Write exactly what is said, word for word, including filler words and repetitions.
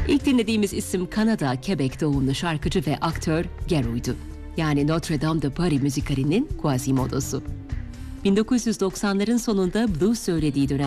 İlk dinlediğimiz isim Kanada, Quebec doğumlu şarkıcı ve aktör Gary'du. Yani Notre Dame de Paris müzikalinin Quasimodo'su. bin dokuz yüz doksanların sonunda blues söylediği dönem